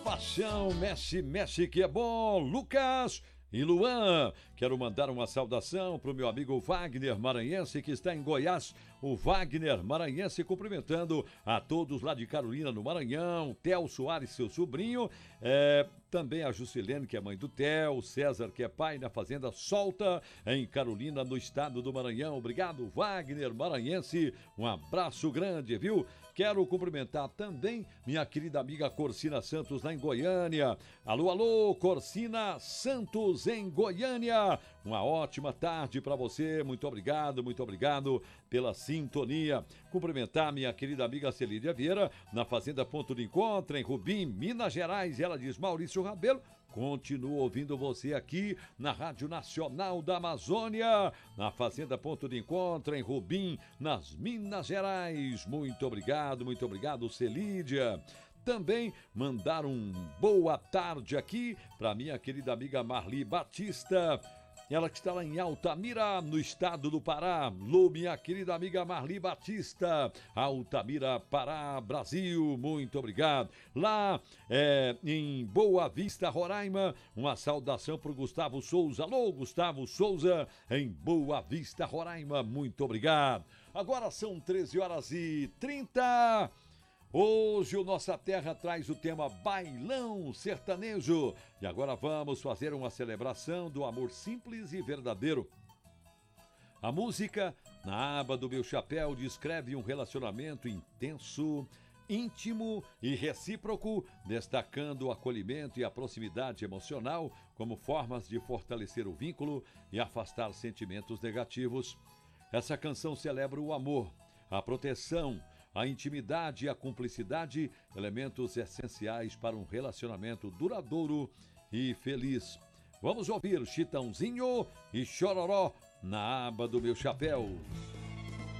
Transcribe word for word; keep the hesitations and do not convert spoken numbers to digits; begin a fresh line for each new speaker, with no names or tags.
paixão, mexe, mexe que é bom. Lucas e Luan, quero mandar uma saudação para o meu amigo Wagner Maranhense, que está em Goiás. O Wagner Maranhense cumprimentando a todos lá de Carolina, no Maranhão. Theo Soares, seu sobrinho. É, também a Juscelene, que é mãe do Theo. César, que é pai na Fazenda Solta, em Carolina, no estado do Maranhão. Obrigado, Wagner Maranhense. Um abraço grande, viu? Quero cumprimentar também minha querida amiga Corsina Santos, lá em Goiânia. Alô, alô, Corsina Santos, em Goiânia. Uma ótima tarde para você. Muito obrigado, muito obrigado pela sintonia. Cumprimentar minha querida amiga Celídia Vieira, na Fazenda Ponto de Encontro, em Rubim, Minas Gerais. Ela diz: Maurício Rabelo, continuo ouvindo você aqui na Rádio Nacional da Amazônia, na Fazenda Ponto de Encontro, em Rubim, nas Minas Gerais. Muito obrigado, muito obrigado, Celídia. Também mandar um boa tarde aqui para minha querida amiga Marli Batista. Ela que está lá em Altamira, no estado do Pará. Lu, minha querida amiga Marli Batista. Altamira, Pará, Brasil. Muito obrigado. Lá é, em Boa Vista, Roraima, uma saudação para o Gustavo Souza. Alô, Gustavo Souza, em Boa Vista, Roraima. Muito obrigado. Agora são treze horas e trinta. Hoje o Nossa Terra traz o tema Bailão Sertanejo. E agora vamos fazer uma celebração do amor simples e verdadeiro. A música, na aba do Meu Chapéu, descreve um relacionamento intenso, íntimo e recíproco, destacando o acolhimento e a proximidade emocional como formas de fortalecer o vínculo e afastar sentimentos negativos. Essa canção celebra o amor, a proteção, a intimidade e a cumplicidade, elementos essenciais para um relacionamento duradouro e feliz. Vamos ouvir Chitãozinho e Chororó na aba do Meu Chapéu.